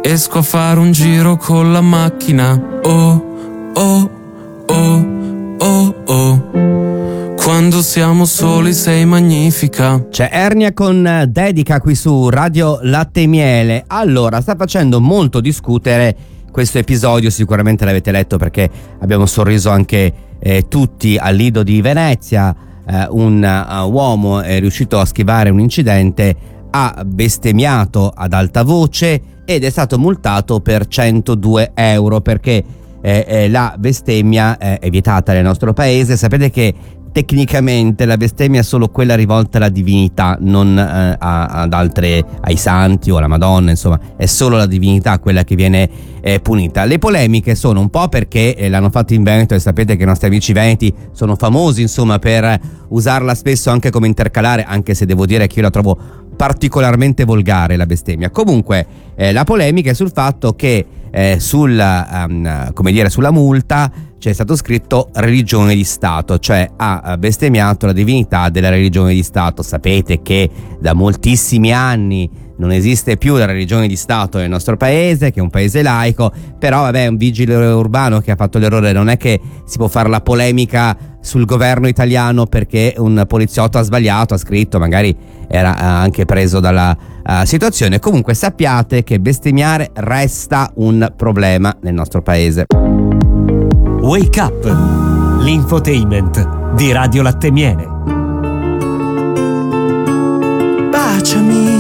esco a fare un giro con la macchina. Oh, oh, oh, oh, oh. Quando siamo soli sei magnifica. C'è Ernia con Dedica qui su Radio Latte e Miele. Allora, sta facendo molto discutere questo episodio, sicuramente l'avete letto perché abbiamo sorriso anche tutti al Lido di Venezia. Un uomo è riuscito a schivare un incidente, ha bestemmiato ad alta voce ed è stato multato per 102 euro perché la bestemmia è vietata nel nostro paese. Sapete che tecnicamente la bestemmia è solo quella rivolta alla divinità, non ad altre, ai santi o alla Madonna, insomma è solo la divinità quella che viene punita. Le polemiche sono un po' perché l'hanno fatto in Veneto e sapete che i nostri amici veneti sono famosi insomma per usarla spesso anche come intercalare, anche se devo dire che io la trovo particolarmente volgare la bestemmia. Comunque la polemica è sul fatto che sulla multa c'è stato scritto religione di Stato, cioè ha bestemmiato la divinità della religione di Stato. Sapete che da moltissimi anni non esiste più la religione di Stato nel nostro paese, che è un paese laico, però vabbè, è un vigile urbano che ha fatto l'errore. Non è che si può fare la polemica sul governo italiano perché un poliziotto ha sbagliato, ha scritto, magari era anche preso dalla situazione. Comunque sappiate che bestemmiare resta un problema nel nostro paese. Wake Up, l'infotainment di Radio Latte e Miele. Baciami,